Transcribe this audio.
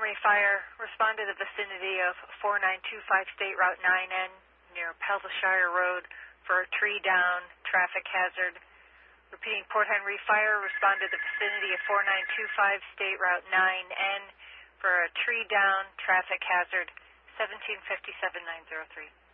Henry Fire, respond to the vicinity of 4925 State Route 9N near Peltshire Road for a tree down traffic hazard. Repeating, Port Henry Fire, respond to the vicinity of 4925 State Route 9N for a tree down traffic hazard, 1757903.